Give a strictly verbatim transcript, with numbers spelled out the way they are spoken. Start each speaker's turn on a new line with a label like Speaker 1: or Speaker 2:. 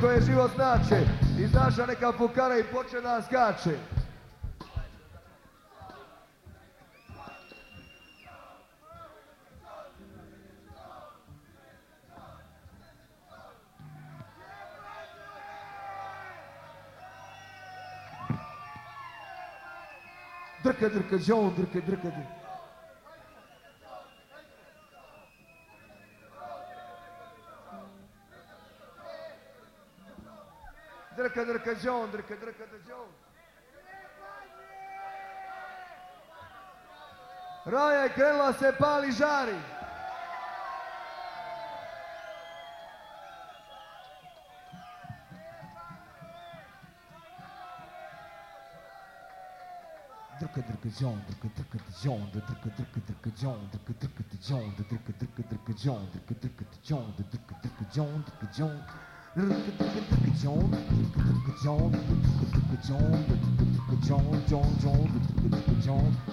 Speaker 1: koje život znače, iznaša neka fukara i počne da skače. Drka, drka, džon, drka, drka, drka. Drka, drka, džon, drka, drka, džon. Raja je krenula se pali žari. Drka, drka, džon, drka, drka, džon, drka, drka, drka, džon, drka, drka, džon, drka, drka, drka, džon, drka, drka, džon, drka, drka, džon, drka, džon. Drka, drka, drka, džon, drka, drka, džon, drka, drka, džon, drka, drka, džon, džon, džon, drka, drka, džon.